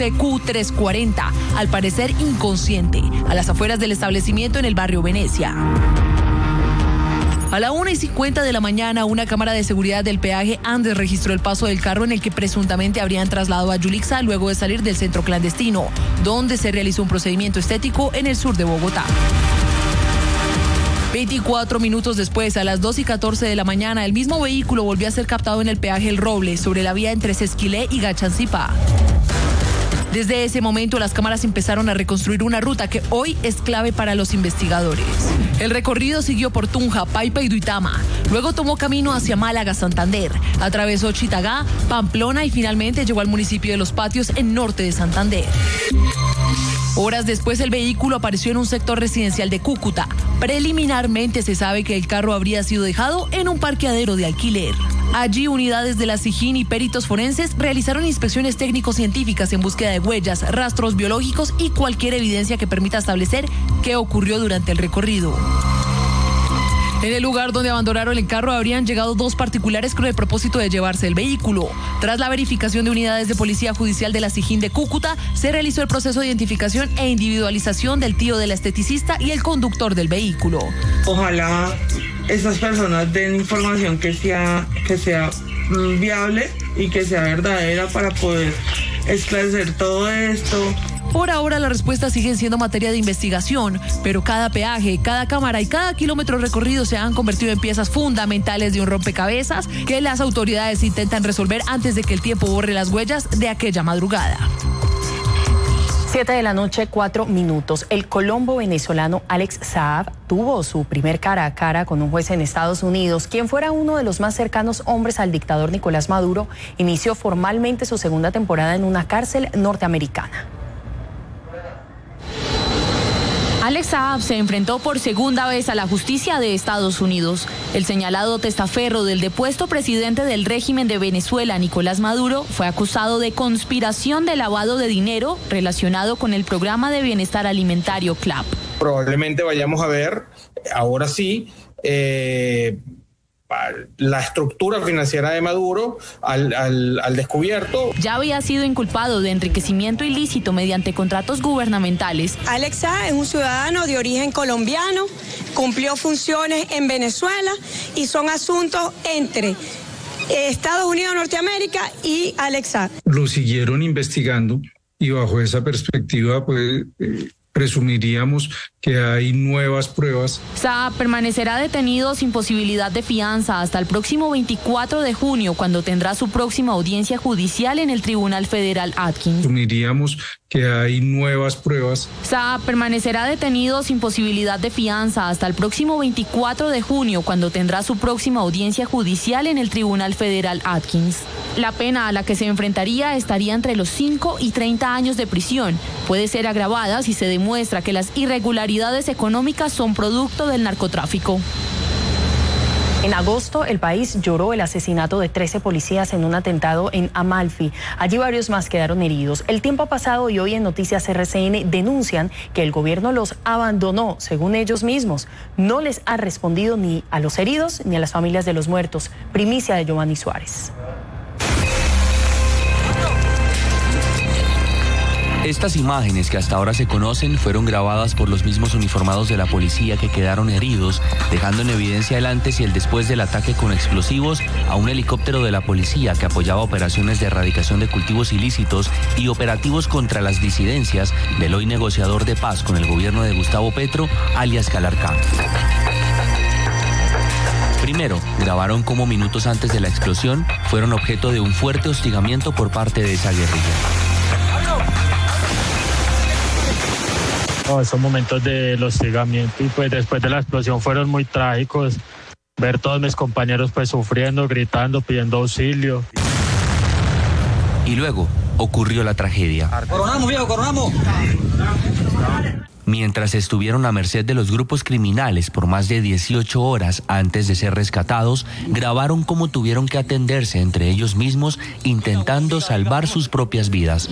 Q340, al parecer inconsciente, a las afueras del establecimiento en el barrio Venecia. A la 1:50 de la mañana, una cámara de seguridad del peaje Andes registró el paso del carro en el que presuntamente habrían trasladado a Yulixa luego de salir del centro clandestino, donde se realizó un procedimiento estético en el sur de Bogotá. 24 minutos después, a las 2:14 de la mañana, el mismo vehículo volvió a ser captado en el peaje El Roble, sobre la vía entre Sesquilé y Gachancipá. Desde ese momento, las cámaras empezaron a reconstruir una ruta que hoy es clave para los investigadores. El recorrido siguió por Tunja, Paipa y Duitama. Luego tomó camino hacia Málaga, Santander. Atravesó Chitagá, Pamplona y finalmente llegó al municipio de Los Patios, en norte de Santander. Horas después, el vehículo apareció en un sector residencial de Cúcuta. Preliminarmente se sabe que el carro habría sido dejado en un parqueadero de alquiler. Allí, unidades de la SIJIN y peritos forenses realizaron inspecciones técnico-científicas en búsqueda de huellas, rastros biológicos y cualquier evidencia que permita establecer qué ocurrió durante el recorrido. En el lugar donde abandonaron el carro habrían llegado 2 particulares con el propósito de llevarse el vehículo. Tras la verificación de unidades de Policía Judicial de la SIJIN de Cúcuta, se realizó el proceso de identificación e individualización del tío de la esteticista y el conductor del vehículo. Ojalá estas personas den información que sea viable y que sea verdadera para poder esclarecer todo esto. Por ahora las respuestas siguen siendo materia de investigación, pero cada peaje, cada cámara y cada kilómetro recorrido se han convertido en piezas fundamentales de un rompecabezas que las autoridades intentan resolver antes de que el tiempo borre las huellas de aquella madrugada. 7 de la noche, 4 minutos. El colombo venezolano Alex Saab tuvo su primer cara a cara con un juez en Estados Unidos. Quien fuera uno de los más cercanos hombres al dictador Nicolás Maduro, inició formalmente su segunda temporada en una cárcel norteamericana. Alex Saab se enfrentó por segunda vez a la justicia de Estados Unidos. El señalado testaferro del depuesto presidente del régimen de Venezuela, Nicolás Maduro, fue acusado de conspiración de lavado de dinero relacionado con el programa de bienestar alimentario CLAP. Probablemente vayamos a ver, ahora sí, la estructura financiera de Maduro al descubierto. Ya había sido inculpado de enriquecimiento ilícito mediante contratos gubernamentales. Alex Saab es un ciudadano de origen colombiano, cumplió funciones en Venezuela y son asuntos entre Estados Unidos, Norteamérica y Alex Saab. Lo siguieron investigando y bajo esa perspectiva, pues presumiríamos que hay nuevas pruebas. Saab permanecerá detenido sin posibilidad de fianza hasta el próximo 24 de junio, cuando tendrá su próxima audiencia judicial en el Tribunal Federal Atkins. Presumiríamos que hay nuevas pruebas. Saab permanecerá detenido sin posibilidad de fianza hasta el próximo 24 de junio, cuando tendrá su próxima audiencia judicial en el Tribunal Federal Atkins. La pena a la que se enfrentaría estaría entre los 5 y 30 años de prisión. Puede ser agravada si se demuestra que las irregularidades económicas son producto del narcotráfico. En agosto, el país lloró el asesinato de 13 policías en un atentado en Amalfi. Allí varios más quedaron heridos. El tiempo ha pasado y hoy en Noticias RCN denuncian que el gobierno los abandonó, según ellos mismos. No les ha respondido ni a los heridos ni a las familias de los muertos. Primicia de Giovanni Suárez. Estas imágenes que hasta ahora se conocen fueron grabadas por los mismos uniformados de la policía que quedaron heridos, dejando en evidencia el antes y el después del ataque con explosivos a un helicóptero de la policía que apoyaba operaciones de erradicación de cultivos ilícitos y operativos contra las disidencias del hoy negociador de paz con el gobierno de Gustavo Petro, alias Calarcá. Primero, grabaron cómo minutos antes de la explosión fueron objeto de un fuerte hostigamiento por parte de esa guerrilla. Esos momentos del hostigamiento y pues después de la explosión fueron muy trágicos. Ver todos mis compañeros pues sufriendo, gritando, pidiendo auxilio. Y luego ocurrió la tragedia. Coronamos, viejo, coronamos. Mientras estuvieron a merced de los grupos criminales por más de 18 horas antes de ser rescatados, grabaron cómo tuvieron que atenderse entre ellos mismos intentando salvar sus propias vidas.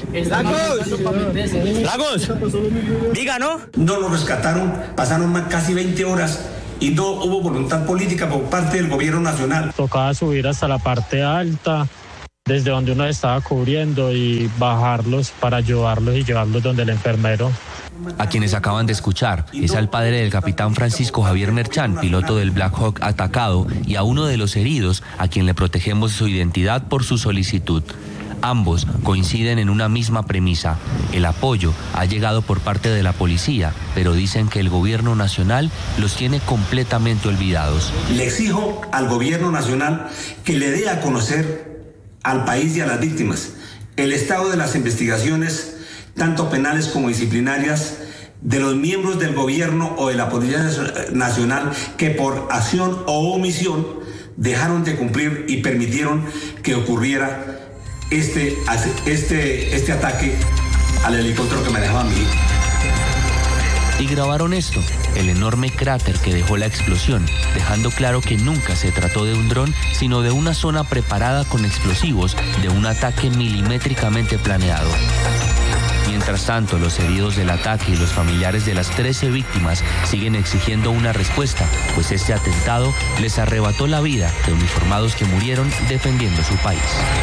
¡Lagos! Diga, ¿no? No lo rescataron, pasaron casi 20 horas y no hubo voluntad política por parte del gobierno nacional. Tocaba subir hasta la parte alta, desde donde uno estaba cubriendo y bajarlos para ayudarlos y llevarlos donde el enfermero. A quienes acaban de escuchar es al padre del capitán Francisco Javier Merchán, piloto del Black Hawk atacado, y a uno de los heridos, a quien le protegemos su identidad por su solicitud. Ambos coinciden en una misma premisa. El apoyo ha llegado por parte de la policía, pero dicen que el gobierno nacional los tiene completamente olvidados. Le exijo al gobierno nacional que le dé a conocer al país y a las víctimas el estado de las investigaciones, tanto penales como disciplinarias, de los miembros del gobierno o de la Policía Nacional que por acción o omisión dejaron de cumplir y permitieron que ocurriera este ataque al helicóptero que manejaba mi hijo. Y grabaron esto, el enorme cráter que dejó la explosión, dejando claro que nunca se trató de un dron, sino de una zona preparada con explosivos de un ataque milimétricamente planeado. Mientras tanto, los heridos del ataque y los familiares de las 13 víctimas siguen exigiendo una respuesta, pues este atentado les arrebató la vida de uniformados que murieron defendiendo su país.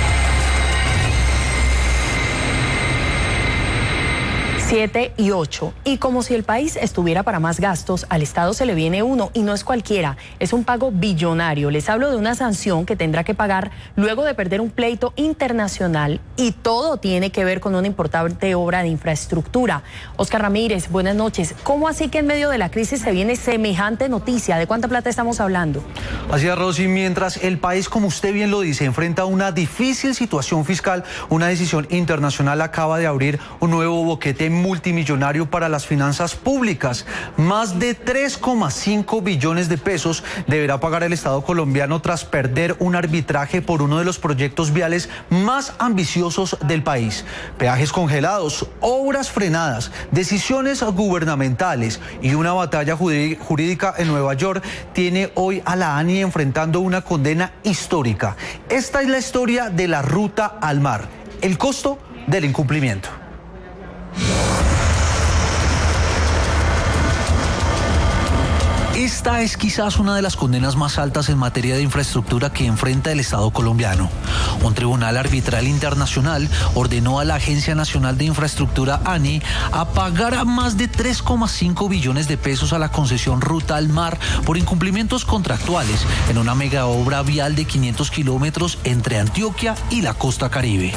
7 y 8. Y como si el país estuviera para más gastos, al Estado se le viene uno, y no es cualquiera, es un pago billonario. Les hablo de una sanción que tendrá que pagar luego de perder un pleito internacional, y todo tiene que ver con una importante obra de infraestructura. Oscar Ramírez, buenas noches. ¿Cómo así que en medio de la crisis se viene semejante noticia? ¿De cuánta plata estamos hablando? Así es, Rosy, mientras el país, como usted bien lo dice, enfrenta una difícil situación fiscal, una decisión internacional acaba de abrir un nuevo boquete multimillonario para las finanzas públicas. Más de 3,5 billones de pesos deberá pagar el Estado colombiano tras perder un arbitraje por uno de los proyectos viales más ambiciosos del país. Peajes congelados, obras frenadas, decisiones gubernamentales y una batalla jurídica en Nueva York tiene hoy a la ANI enfrentando una condena histórica. Esta es la historia de la ruta al mar, el costo del incumplimiento. Esta es quizás una de las condenas más altas en materia de infraestructura que enfrenta el Estado colombiano. Un tribunal arbitral internacional ordenó a la Agencia Nacional de Infraestructura, ANI, a pagar más de 3,5 billones de pesos a la concesión Ruta al Mar por incumplimientos contractuales en una mega obra vial de 500 kilómetros entre Antioquia y la costa Caribe.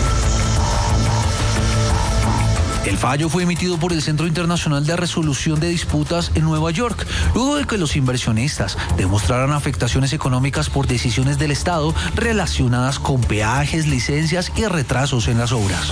El fallo fue emitido por el Centro Internacional de Resolución de Disputas en Nueva York, luego de que los inversionistas demostraran afectaciones económicas por decisiones del Estado relacionadas con peajes, licencias y retrasos en las obras.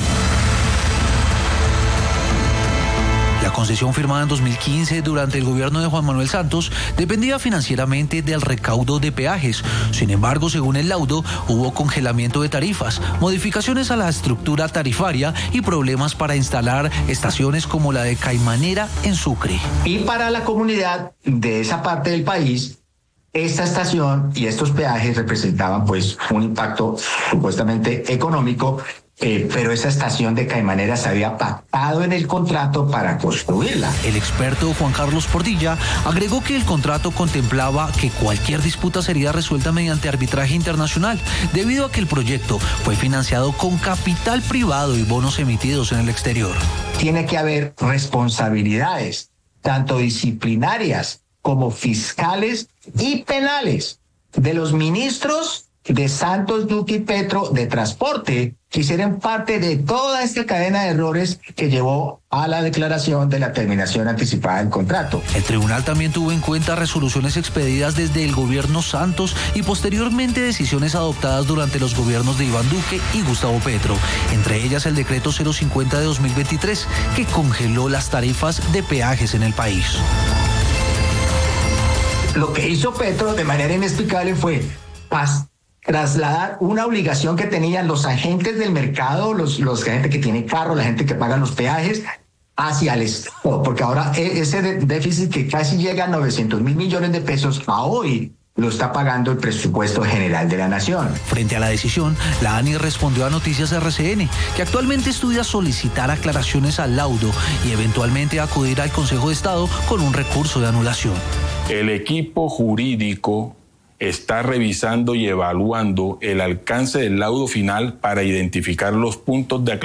La concesión firmada en 2015 durante el gobierno de Juan Manuel Santos dependía financieramente del recaudo de peajes. Sin embargo, según el laudo, hubo congelamiento de tarifas, modificaciones a la estructura tarifaria y problemas para instalar estaciones como la de Caimanera en Sucre. Y para la comunidad de esa parte del país, esta estación y estos peajes representaban pues un impacto supuestamente económico. Pero esa estación de Caimanera se había pactado en el contrato para construirla. El experto Juan Carlos Portilla agregó que el contrato contemplaba que cualquier disputa sería resuelta mediante arbitraje internacional, debido a que el proyecto fue financiado con capital privado y bonos emitidos en el exterior. Tiene que haber responsabilidades, tanto disciplinarias como fiscales y penales, de los ministros de Santos, Duque y Petro de Transporte, que hicieron parte de toda esta cadena de errores que llevó a la declaración de la terminación anticipada del contrato. El tribunal también tuvo en cuenta resoluciones expedidas desde el gobierno Santos y posteriormente decisiones adoptadas durante los gobiernos de Iván Duque y Gustavo Petro, entre ellas el decreto 050 de 2023, que congeló las tarifas de peajes en el país. Lo que hizo Petro de manera inexplicable fue trasladar una obligación que tenían los agentes del mercado, la gente que tiene carro, la gente que paga los peajes, hacia el Estado, porque ahora ese déficit que casi llega a 900.000 millones de pesos, a hoy lo está pagando el presupuesto general de la nación. Frente a la decisión, la ANI respondió a Noticias RCN, que actualmente estudia solicitar aclaraciones al laudo y eventualmente acudir al Consejo de Estado con un recurso de anulación. El equipo jurídico está revisando y evaluando el alcance del laudo final para identificar los puntos de aclaración